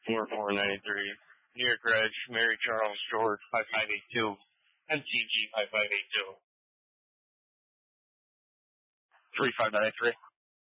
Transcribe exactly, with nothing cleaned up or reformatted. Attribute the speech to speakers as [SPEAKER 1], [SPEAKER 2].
[SPEAKER 1] four four nine three. New York Reg, Mary Charles George five five eight two. M T G five five eight two.
[SPEAKER 2] three five nine three.